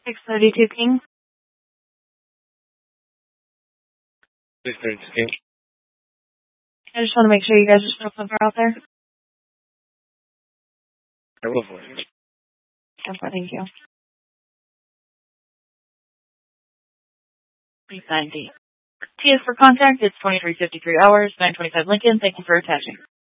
632 King. 632 King. I just want to make sure you guys are still so far out there. I will for it. Okay, thank you. 390. T is for contact. It's 2353 hours, 925 Lincoln. Thank you for attaching.